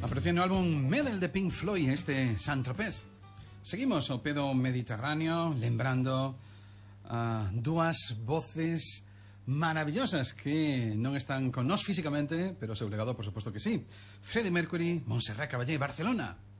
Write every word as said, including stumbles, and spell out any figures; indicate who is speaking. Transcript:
Speaker 1: Aparecía no álbum Medal de Pink Floyd este Saint-Tropez. Seguimos ao pedo mediterráneo, lembrando uh, dúas voces maravillosas que non están con nós físicamente, pero o seu legado, por suposto que sí. Freddie Mercury, Montserrat Caballé, Barcelona.